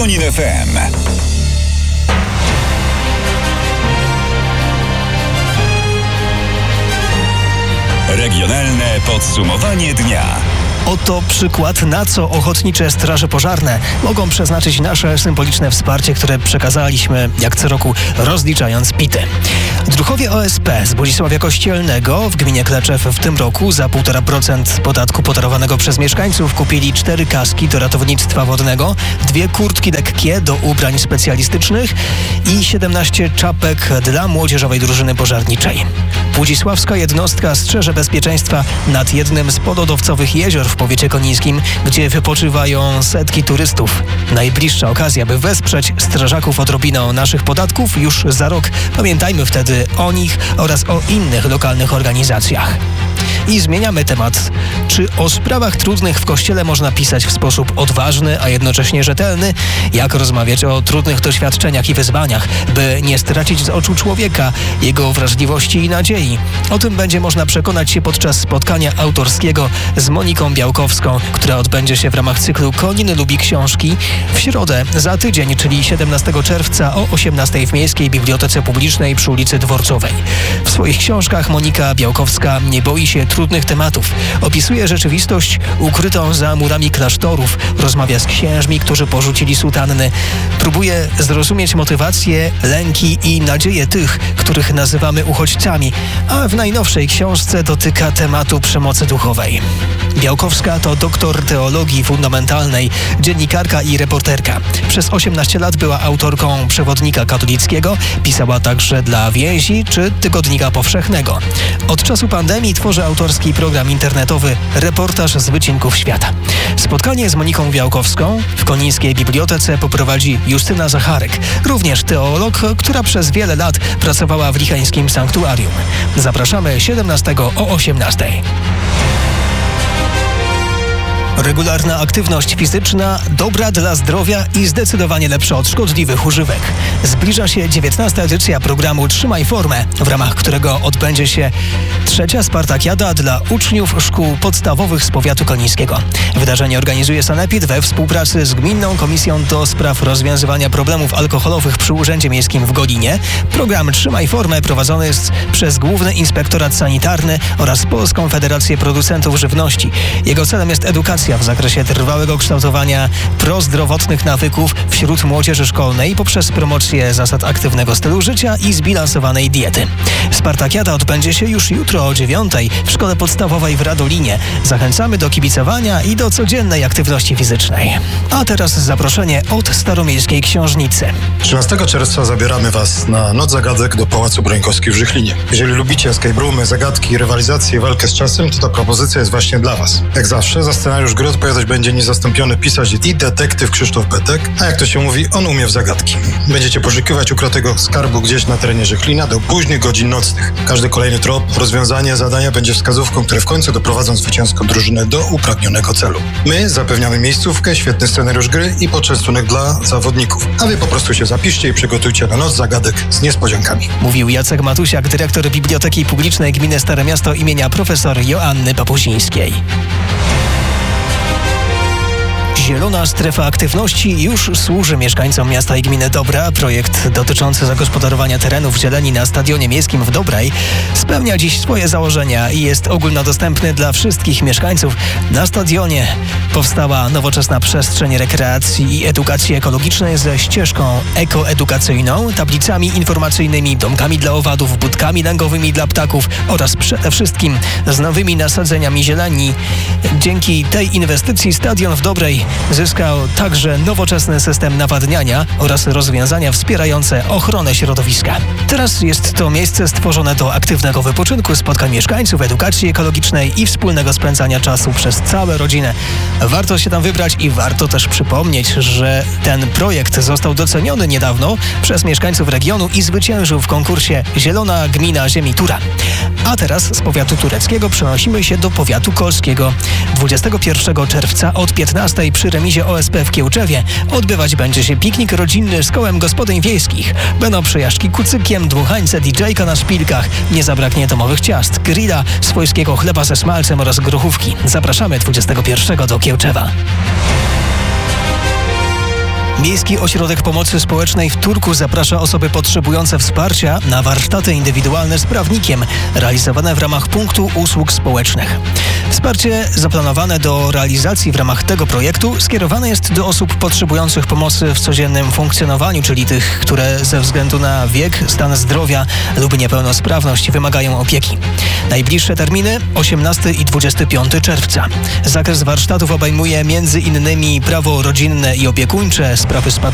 Konin FM. Regionalne podsumowanie dnia. Oto przykład, na co ochotnicze straże pożarne mogą przeznaczyć nasze symboliczne wsparcie, które przekazaliśmy jak co roku, rozliczając PIT-y. Druhowie OSP z Bodzisławia Kościelnego w gminie Kleczew w tym roku za 1,5% podatku podarowanego przez mieszkańców kupili 4 kaski do ratownictwa wodnego, 2 kurtki lekkie do ubrań specjalistycznych i 17 czapek dla młodzieżowej drużyny pożarniczej. Budzisławska jednostka strzeże bezpieczeństwa nad jednym z podlodowcowych jezior w powiecie konińskim, gdzie wypoczywają setki turystów. Najbliższa okazja, by wesprzeć strażaków odrobiną naszych podatków już za rok. Pamiętajmy wtedy o nich oraz o innych lokalnych organizacjach. I zmieniamy temat. Czy o sprawach trudnych w Kościele można pisać w sposób odważny, a jednocześnie rzetelny? Jak rozmawiać o trudnych doświadczeniach i wyzwaniach, by nie stracić z oczu człowieka, jego wrażliwości i nadziei? O tym będzie można przekonać się podczas spotkania autorskiego z Moniką Białkowską, które odbędzie się w ramach cyklu Konin lubi książki w środę za tydzień, czyli 17 czerwca o 18 w Miejskiej Bibliotece Publicznej przy ulicy Dworcowej. W swoich książkach Monika Białkowska nie boi się trudnych tematów. Opisuje rzeczywistość ukrytą za murami klasztorów, rozmawia z księżmi, którzy porzucili sutanny, próbuje zrozumieć motywacje, lęki i nadzieje tych, których nazywamy uchodźcami, a w najnowszej książce dotyka tematu przemocy duchowej. Białkowska to doktor teologii fundamentalnej, dziennikarka i reporterka. Przez 18 lat była autorką Przewodnika Katolickiego, pisała także dla Więzi czy Tygodnika Powszechnego. Od czasu pandemii tworzy autorski program internetowy Reportaż z wycinków świata. Spotkanie z Moniką Białkowską w konińskiej bibliotece poprowadzi Justyna Zacharek, również teolog, która przez wiele lat pracowała w licheńskim sanktuarium. Zapraszamy 17 o 18. Regularna aktywność fizyczna, dobra dla zdrowia i zdecydowanie lepsza od szkodliwych używek. Zbliża się 19. edycja programu Trzymaj Formę, w ramach którego odbędzie się 3. Spartakiada dla uczniów szkół podstawowych z powiatu konińskiego. Wydarzenie organizuje Sanepid we współpracy z Gminną Komisją do Spraw Rozwiązywania Problemów Alkoholowych przy Urzędzie Miejskim w Golinie. Program Trzymaj Formę prowadzony jest przez Główny Inspektorat Sanitarny oraz Polską Federację Producentów Żywności. Jego celem jest edukacja w zakresie trwałego kształtowania prozdrowotnych nawyków wśród młodzieży szkolnej poprzez promocję zasad aktywnego stylu życia i zbilansowanej diety. Spartakiada odbędzie się już jutro o 9:00 w Szkole Podstawowej w Radolinie. Zachęcamy do kibicowania i do codziennej aktywności fizycznej. A teraz zaproszenie od Staromiejskiej Książnicy. 13 czerwca zabieramy Was na Noc Zagadek do Pałacu Brońkowskich w Żychlinie. Jeżeli lubicie escape roomy, zagadki, rywalizację i walkę z czasem, to ta propozycja jest właśnie dla Was. Jak zawsze za scenariusz gry odpowiadać będzie niezastąpiony pisarz i detektyw Krzysztof Betek, a jak to się mówi, on umie w zagadki. Będziecie poszukiwać ukrytego skarbu gdzieś na terenie Żychlina do późnych godzin nocnych. Każdy kolejny trop, rozwiązanie zadania będzie wskazówką, które w końcu doprowadzą zwycięską drużynę do upragnionego celu. My zapewniamy miejscówkę, świetny scenariusz gry i poczęstunek dla zawodników. A Wy po prostu się zapiszcie i przygotujcie na Noc Zagadek z niespodziankami. Mówił Jacek Matusiak, dyrektor Biblioteki Publicznej Gminy Stare Miasto imienia profesor Joanny Papuzińskiej. Zielona strefa aktywności już służy mieszkańcom miasta i gminy Dobra. Projekt dotyczący zagospodarowania terenów zieleni na Stadionie Miejskim w Dobrej spełnia dziś swoje założenia i jest ogólnodostępny dla wszystkich mieszkańców. Na stadionie powstała nowoczesna przestrzeń rekreacji i edukacji ekologicznej ze ścieżką ekoedukacyjną, tablicami informacyjnymi, domkami dla owadów, budkami lęgowymi dla ptaków oraz przede wszystkim z nowymi nasadzeniami zieleni. Dzięki tej inwestycji stadion w Dobrej zyskał także nowoczesny system nawadniania oraz rozwiązania wspierające ochronę środowiska. Teraz jest to miejsce stworzone do aktywnego wypoczynku, spotkań mieszkańców, edukacji ekologicznej i wspólnego spędzania czasu przez całe rodzinę. Warto się tam wybrać i warto też przypomnieć, że ten projekt został doceniony niedawno przez mieszkańców regionu i zwyciężył w konkursie Zielona Gmina Ziemi Tura. A teraz z powiatu tureckiego przenosimy się do powiatu kolskiego. 21 czerwca od 15:00 przy remizie OSP w Kiełczewie odbywać będzie się piknik rodzinny z kołem gospodyń wiejskich. Będą przejażdżki kucykiem, dmuchańce, DJ-ka na szpilkach. Nie zabraknie domowych ciast, grilla, swojskiego chleba ze smalcem oraz grochówki. Zapraszamy 21 do Kiełczewa. Miejski Ośrodek Pomocy Społecznej w Turku zaprasza osoby potrzebujące wsparcia na warsztaty indywidualne z prawnikiem, realizowane w ramach punktu usług społecznych. Wsparcie zaplanowane do realizacji w ramach tego projektu skierowane jest do osób potrzebujących pomocy w codziennym funkcjonowaniu, czyli tych, które ze względu na wiek, stan zdrowia lub niepełnosprawność wymagają opieki. Najbliższe terminy 18 i 25 czerwca. Zakres warsztatów obejmuje m.in. prawo rodzinne i opiekuńcze, sprawy spadkowe,